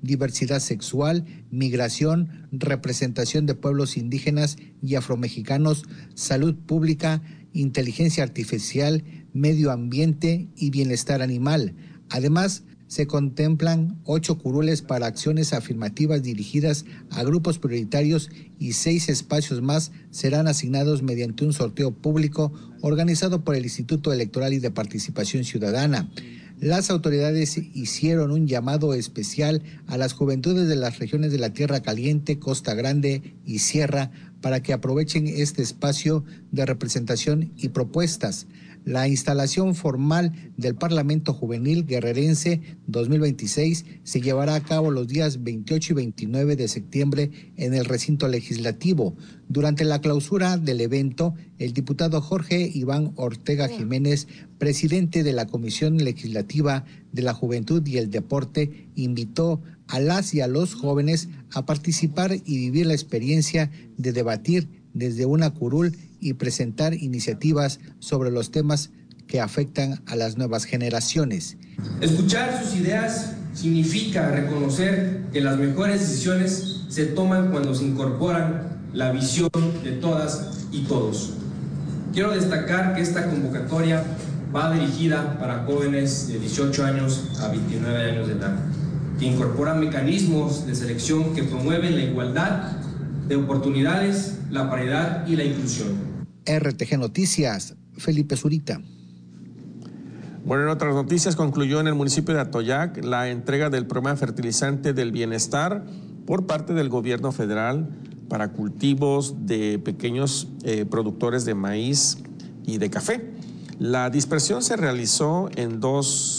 diversidad sexual, migración, representación de pueblos indígenas y afromexicanos, salud pública, inteligencia artificial, medio ambiente y bienestar animal. Además, se contemplan 8 curules para acciones afirmativas dirigidas a grupos prioritarios y 6 espacios más serán asignados mediante un sorteo público organizado por el Instituto Electoral y de Participación Ciudadana. Las autoridades hicieron un llamado especial a las juventudes de las regiones de la Tierra Caliente, Costa Grande y Sierra para que aprovechen este espacio de representación y propuestas. La instalación formal del Parlamento Juvenil Guerrerense 2026 se llevará a cabo los días 28 y 29 de septiembre en el recinto legislativo. Durante la clausura del evento, el diputado Jorge Iván Ortega Jiménez, presidente de la Comisión Legislativa de la Juventud y el Deporte, invitó a las y a los jóvenes a participar y vivir la experiencia de debatir desde una curul y presentar iniciativas sobre los temas que afectan a las nuevas generaciones. Escuchar sus ideas significa reconocer que las mejores decisiones se toman cuando se incorporan la visión de todas y todos. Quiero destacar que esta convocatoria va dirigida para jóvenes de 18 años a 29 años de edad, que incorporan mecanismos de selección que promueven la igualdad de oportunidades, la paridad y la inclusión. RTG Noticias, Felipe Zurita. Bueno, en otras noticias, concluyó en el municipio de Atoyac la entrega del programa fertilizante del bienestar por parte del gobierno federal para cultivos de pequeños productores de maíz y de café. La dispersión se realizó en dos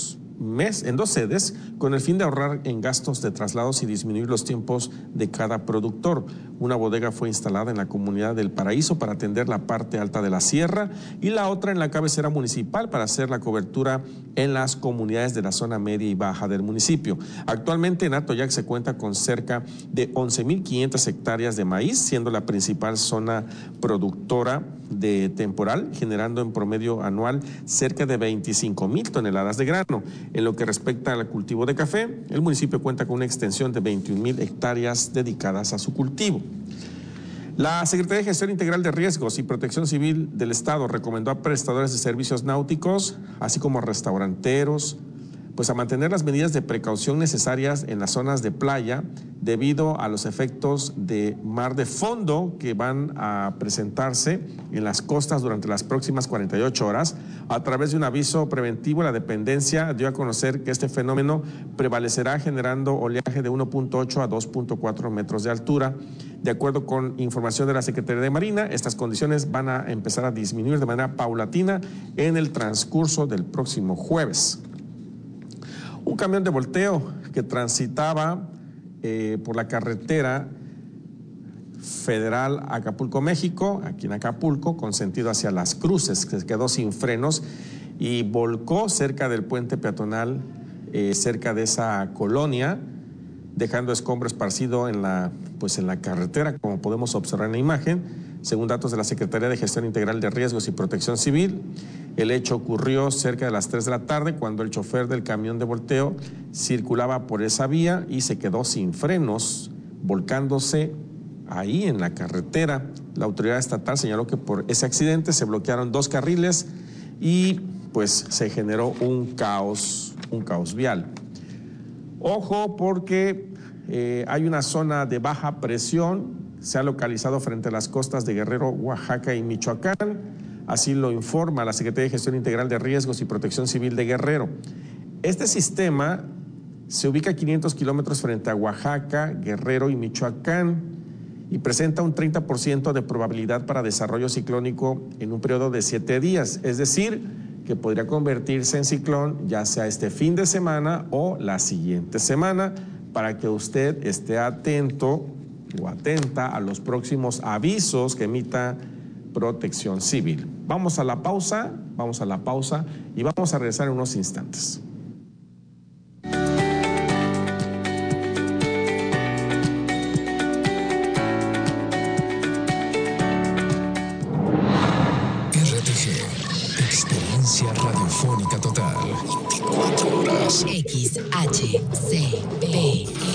sedes con el fin de ahorrar en gastos de traslados y disminuir los tiempos de cada productor. Una bodega fue instalada en la comunidad del Paraíso para atender la parte alta de la sierra y la otra en la cabecera municipal para hacer la cobertura en las comunidades de la zona media y baja del municipio. Actualmente en Atoyac se cuenta con cerca de 11,500 hectáreas de maíz, siendo la principal zona productora de temporal, generando en promedio anual cerca de 25,000 toneladas de grano. En lo que respecta al cultivo de café, el municipio cuenta con una extensión de 21,000 hectáreas dedicadas a su cultivo. La Secretaría de Gestión Integral de Riesgos y Protección Civil del Estado recomendó a prestadores de servicios náuticos, así como a restauranteros, pues a mantener las medidas de precaución necesarias en las zonas de playa debido a los efectos de mar de fondo que van a presentarse en las costas durante las próximas 48 horas. A través de un aviso preventivo, la dependencia dio a conocer que este fenómeno prevalecerá generando oleaje de 1.8 a 2.4 metros de altura. De acuerdo con información de la Secretaría de Marina, estas condiciones van a empezar a disminuir de manera paulatina en el transcurso del próximo jueves. Un camión de volteo que transitaba por la carretera federal Acapulco, México, aquí en Acapulco, con sentido hacia Las Cruces, que se quedó sin frenos y volcó cerca del puente peatonal, cerca de esa colonia, dejando escombro esparcido en la carretera, como podemos observar en la imagen. Según datos de la Secretaría de Gestión Integral de Riesgos y Protección Civil, el hecho ocurrió cerca de las 3 de la tarde cuando el chofer del camión de volteo circulaba por esa vía y se quedó sin frenos, volcándose ahí en la carretera. La autoridad estatal señaló que por ese accidente se bloquearon 2 carriles y pues se generó un caos vial. Ojo porque hay una zona de baja presión. Se ha localizado frente a las costas de Guerrero, Oaxaca y Michoacán. Así lo informa la Secretaría de Gestión Integral de Riesgos y Protección Civil de Guerrero. Este sistema se ubica a 500 kilómetros frente a Oaxaca, Guerrero y Michoacán y presenta un 30% de probabilidad para desarrollo ciclónico en un periodo de 7 días. Es decir, que podría convertirse en ciclón ya sea este fin de semana o la siguiente semana, para que usted esté atento o atenta a los próximos avisos que emita Protección Civil. Vamos a la pausa y vamos a regresar en unos instantes.